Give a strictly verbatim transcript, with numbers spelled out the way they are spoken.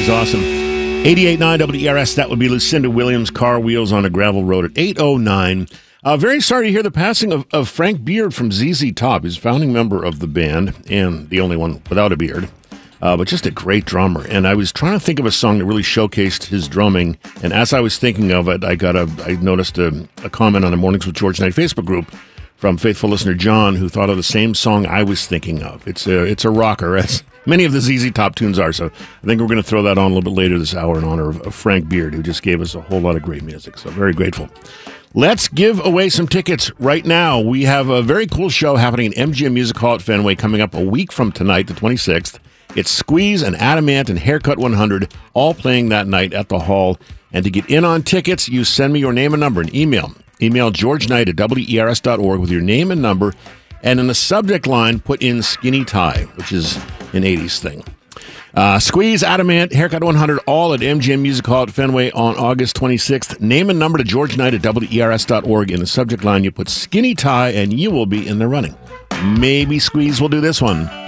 She's awesome. eighty-eight point nine W E R S, that would be Lucinda Williams, Car Wheels on a Gravel Road at eight oh nine. Uh, very sorry to hear the passing of, of Frank Beard from Z Z Top. He's a founding member of the band and the only one without a beard, uh, but just a great drummer. And I was trying to think of a song that really showcased his drumming, and as I was thinking of it, I got a I noticed a, a comment on the Mornings with George Knight Facebook group from faithful listener John, who thought of the same song I was thinking of. It's a, it's a rocker, as many of the Z Z Top tunes are, so I think we're going to throw that on a little bit later this hour in honor of, of Frank Beard, who just gave us a whole lot of great music, so very grateful. Let's give away some tickets right now. We have a very cool show happening at M G M Music Hall at Fenway coming up a week from tonight, the twenty-sixth. It's Squeeze and Adamant and Haircut one hundred, all playing that night at the hall. And to get in on tickets, you send me your name and number and email. Email george knight at W E R S dot org with your name and number, and in the subject line, put in skinny tie, which is an eighties thing. Uh, Squeeze, Adamant, Haircut one hundred, all at M G M Music Hall at Fenway on August twenty-sixth. Name and number to george knight at W E R S dot org. In the subject line, you put skinny tie, and you will be in the running. Maybe Squeeze will do this one.